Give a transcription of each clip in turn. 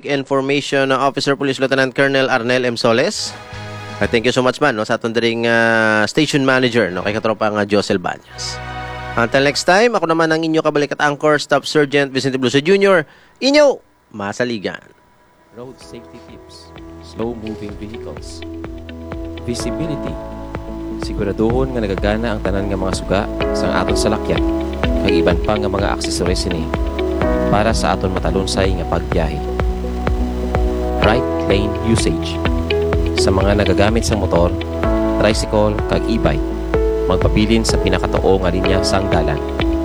Information Officer Police Lieutenant Colonel Arnel M. Soles. Thank you so much man no, sa atong daring station manager no, kay katropang Josel Banyas. Until next time, ako naman ang inyo kabalik at anchor, Staff Sergeant Vicente Bluso Jr. Inyo, masaligan. Road safety tips, slow-moving vehicles, visibility, siguraduhon nga nagagana ang tanan nga mga suga sang aton salakyan, kag iban pa nga mga accessories ini para sa aton matalunsay nga pagbiyahe. Right lane usage, sa mga nagagamit sa motor, tricycle kag e-bike, magpabilin sa pinakatuo nga linya sang dalan.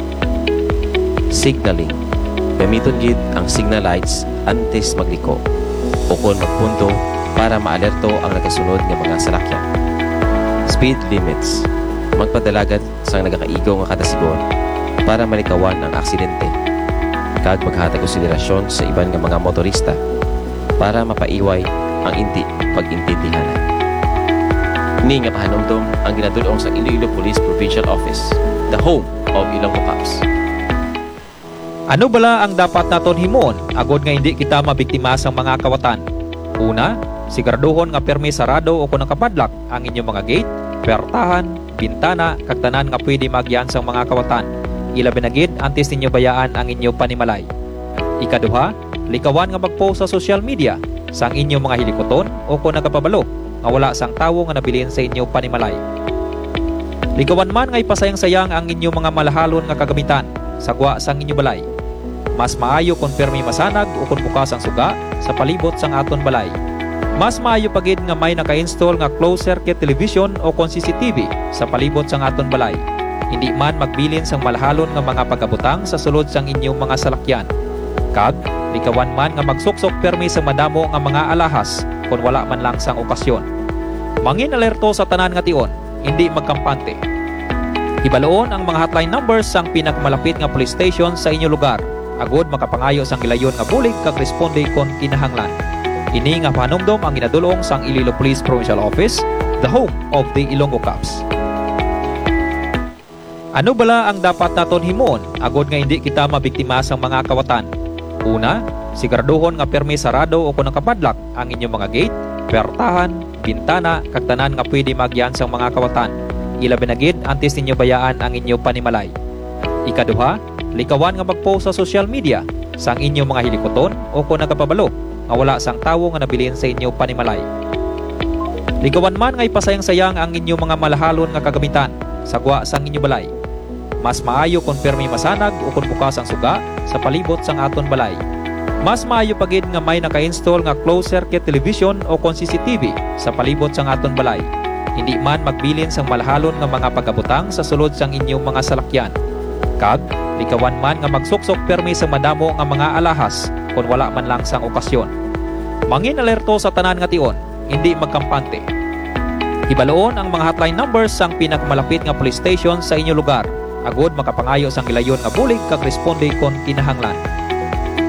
Signaling, gamiton gid ang signal lights antes magliko o kon magpunto para maalerto ang nagasunod nga mga salakyan. Speed limits, magpadalagad sang nagakaigo nga kada sigon para malikawan ang aksidente. Kag maghatag konsiderasyon sa iban nga mga motorista para mapaiway ang hindi pag-intindihanan. Ni nga pahanumdum ang ginadulong sa Iloilo Police Provincial Office, the home of Ilonggo Cops. Ano bala ang dapat naton himon agod nga hindi kita mabiktima sa mga kawatan? Una, siguraduhon nga permi sarado o kung nakapadlak ang inyong mga gate, pertahan, bintana, kag tanan nga pwede magyan sa mga kawatan. Ilabi na gid antes ninyo bayaan ang inyong panimalay. Ikaduha, likawan nga magpost sa social media sang inyong mga hilikoton o kung nagapabalo nga wala sang tawo nga nabilin sa inyong panimalay. Likawan man nga ipasayang-sayang ang inyong mga malahalon nga kagamitan sagwa sang inyong balay. Mas maayo kung permi masanag o kung bukas ang suga sa palibot sang aton balay. Mas maayo pagid nga may naka-install nga closed circuit television o kung CCTV sa palibot sang aton balay. Hindi man magbilin sang malahalon nga mga pagabutang sa sulod sang inyong mga salakyan. Kag, likawan man nga magsuksok permi sa madamo nga mga alahas kung wala man lang sang okasyon. Mangin alerto sa tanan nga tion, hindi magkampante. Ibaloon ang mga hotline numbers sang pinakamalapit nga police station sa inyong lugar. Agod makapangayo sang gilayon nga bulig kag responde kon kinahanglan. Ini nga panumdom ang ginadulong sang Iloilo Police Provincial Office, the home of the Ilonggo Cops. Ano bala ang dapat naton himon agod nga hindi kita mabiktima sa mga kawatan? Una, siguraduhon nga permi sarado o kung nakapadlak ang inyong mga gate, pertahan, bintana, kag tanan nga pwede magyan sa mga kawatan. Ilabi na gid antes ninyo bayaan ang inyong panimalay. Ikaduha, likawan nga magpost sa social media sang inyong mga hilikoton o kung nagapabalo nga wala sang tawo nga nabilin sa inyong panimalay. Likawan man nga ipasayang-sayang ang inyong mga malahalon nga kagamitan sagwa sang inyong balay. Mas maayo kung permi masanag o kung bukas ang suga sa palibot sang aton balay. Mas maayo pagid nga may naka-install nga closed circuit television o kung CCTV sa palibot sang aton balay. Hindi man magbilin sang malahalon nga mga pagabutang sa sulod sang inyong mga salakyan. Kag, likawan man nga magsuksok permi sa madamo nga mga alahas kung wala man lang sang okasyon. Mangin alerto sa tanan nga tion, hindi magkampante. Ibaloon ang mga hotline numbers sang pinakamalapit nga police station sa inyong lugar. Agod makapangayo sang gilayon nga bulig kag responde kon kinahanglan.